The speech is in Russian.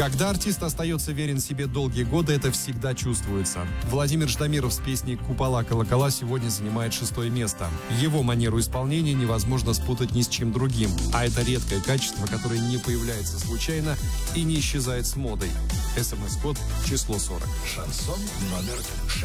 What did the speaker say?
Когда артист остается верен себе долгие годы, это всегда чувствуется. Владимир Ждамиров с песней «Купола колокола» сегодня занимает 6-е место. Его манеру исполнения невозможно спутать ни с чем другим. А это редкое качество, которое не появляется случайно и не исчезает с модой. СМС-код число 40. Шансон номер 6.